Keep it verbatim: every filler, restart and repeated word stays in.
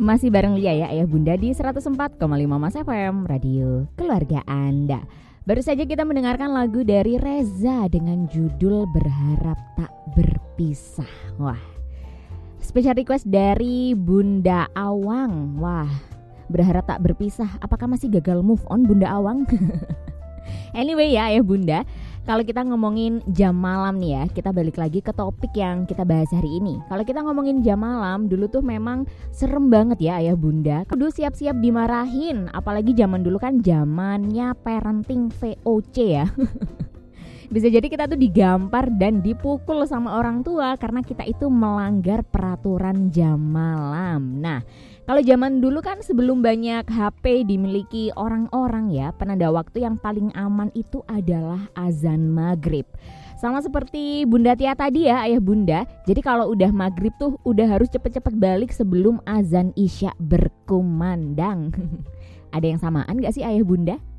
Masih bareng Lia ya, Ayah Bunda di seratus empat koma lima Mas F M, radio keluarga Anda. Baru saja kita mendengarkan lagu dari Reza dengan judul Berharap Tak Berpisah. Wah, special request dari Bunda Awang. Wah, berharap tak berpisah. Apakah masih gagal move on Bunda Awang? Anyway ya Ayah Bunda, kalau kita ngomongin jam malam nih ya, kita balik lagi ke topik yang kita bahas hari ini. Kalau kita ngomongin jam malam, dulu tuh memang serem banget ya Ayah Bunda. Kudu siap-siap dimarahin, apalagi zaman dulu kan zamannya parenting V O C ya. Bisa jadi kita tuh digampar dan dipukul sama orang tua karena kita itu melanggar peraturan jam malam. Nah, kalau zaman dulu kan sebelum banyak H P dimiliki orang-orang ya, penanda waktu yang paling aman itu adalah azan maghrib. Sama seperti Bunda Tia tadi ya Ayah Bunda. Jadi kalau udah maghrib tuh udah harus cepet-cepet balik sebelum azan isya berkumandang. Ada yang samaan gak sih Ayah Bunda?